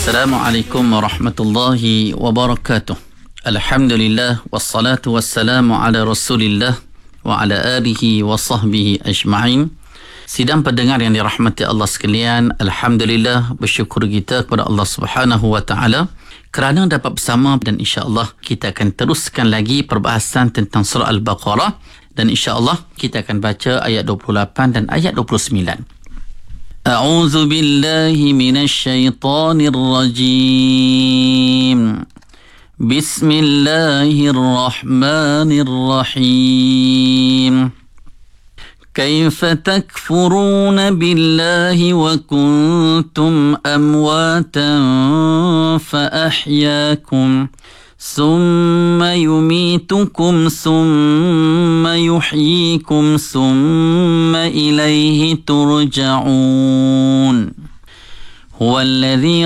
Assalamualaikum warahmatullahi wabarakatuh. Alhamdulillah wassalatu wassalamu ala Rasulillah wa ala alihi wa sahbihi ajma'in. Sidang pendengar yang dirahmati Allah sekalian, alhamdulillah, bersyukur kita kepada Allah Subhanahu wa taala kerana dapat bersama, dan insya-Allah kita akan teruskan lagi perbahasan tentang surah Al-Baqarah, dan insya-Allah kita akan baca ayat 28 dan ayat 29. A'udzu billahi minasy syaithanir rajim. Bismillahirrahmanirrahim. Kaifa takfuruna billahi wa kuntum amwatan fa ahyaakum summa yumitukum summa yuhyikum summa ilayhi turja'un. Huwa alladhi